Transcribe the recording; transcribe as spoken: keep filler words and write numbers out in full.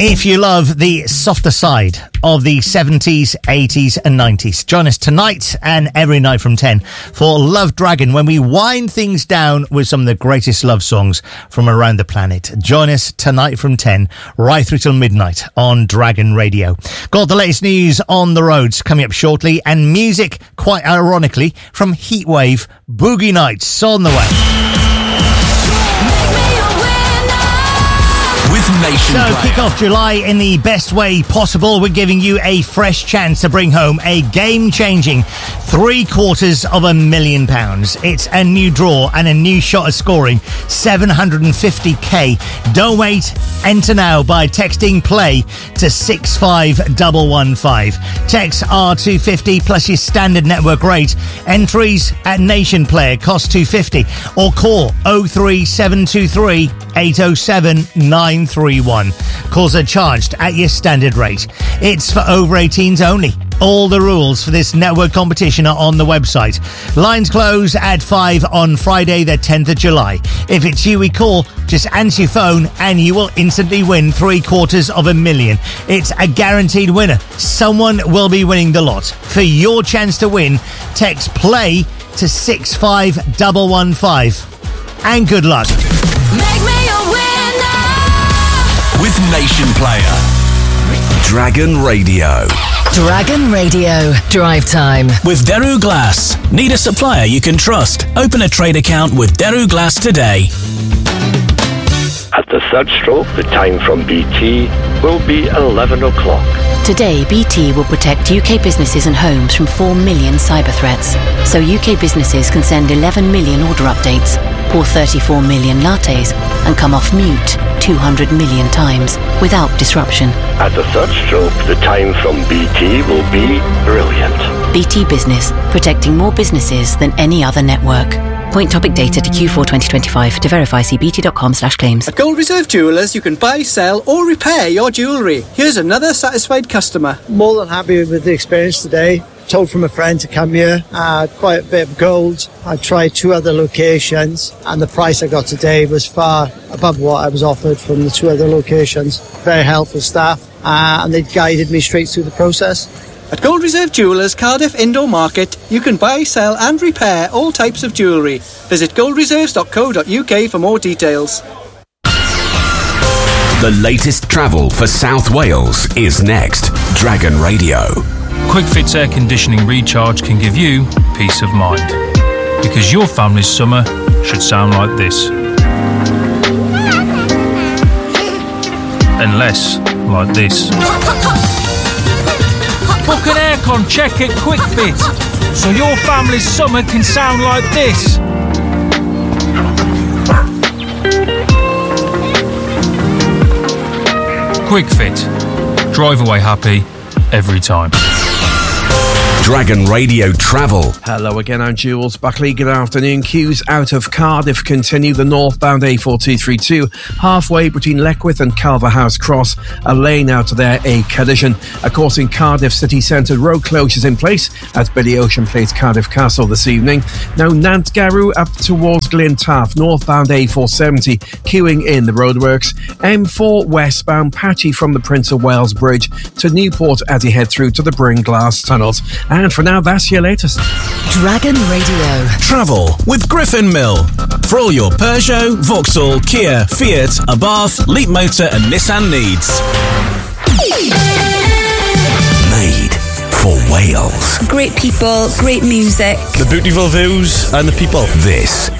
If you love the softer side of the seventies, eighties and nineties, join us tonight and every night from ten for Love Dragon, when we wind things down with some of the greatest love songs from around the planet. Join us tonight from ten right through till midnight on Dragon Radio. Got the latest news on the roads coming up shortly, and music, quite ironically, from Heatwave, Boogie Nights on the way. Nation so player. Kick off July in the best way possible. We're giving you a fresh chance to bring home a game-changing three quarters of a million pounds. It's a new draw and a new shot at scoring seven hundred fifty k. Don't wait. Enter now by texting play to six five one one five. Text R two fifty plus your standard network rate. Entries at Nation Player cost two fifty, or call oh three seven two three eight oh seven nine three one. Calls are charged at your standard rate. It's for over eighteens only. All the rules for this network competition are on the website. Lines close at five on Friday the tenth of July. If it's you we call, just answer your phone and you will instantly win three quarters of a million. It's a guaranteed winner. Someone will be winning the lot. For your chance to win, text play to six five one one five. And good luck. Make me a winner with Nation Player. Dragon Radio. Dragon Radio. Drive time. With Deru Glass. Need a supplier you can trust? Open a trade account with Deru Glass today. At the third stroke, the time from B T will be eleven o'clock. Today, B T will protect U K businesses and homes from four million cyber threats. So U K businesses can send eleven million order updates, pour thirty-four million lattes, and come off mute two hundred million times without disruption. At the third stroke, the time from B T will be brilliant. B T Business, protecting more businesses than any other network. Point topic data to Q four twenty twenty-five. To verify, see bt.com slash claims. At Gold Reserve Jewellers, you can buy, sell or repair your jewellery. Here's another satisfied customer. More than happy with the experience today. Told from a friend to come here. I had quite a bit of gold. I tried two other locations and the price I got today was far above what I was offered from the two other locations. Very helpful staff uh, and they guided me straight through the process. At Gold Reserve Jewellers, Cardiff Indoor Market, you can buy, sell and repair all types of jewellery. Visit gold reserves dot co dot U K for more details. The latest travel for South Wales is next. Dragon Radio. QuickFit's air conditioning recharge can give you peace of mind. Because your family's summer should sound like this. And less like this. Book an aircon check at QuickFit, so your family's summer can sound like this. QuickFit. Drive away happy every time. Dragon Radio Travel. Hello again, I'm Jules Buckley. Good afternoon. Queues out of Cardiff continue the northbound A four two three two, halfway between Leckwith and Calverhouse Cross. A lane out of there, a collision. Of course, in Cardiff city centre, road closures in place at Billy Ocean Place, Cardiff Castle this evening. Now, Nantgarw up towards Glentarth, northbound A four seventy, queuing in the roadworks. M four westbound, patchy from the Prince of Wales Bridge to Newport as you head through to the Bringlass Tunnels. And for now, that's your latest. Dragon Radio. Travel with Griffin Mill. For all your Peugeot, Vauxhall, Kia, Fiat, Abarth, Leap Motor and Nissan needs. Made for Wales. Great people, great music. The beautiful views and the people. This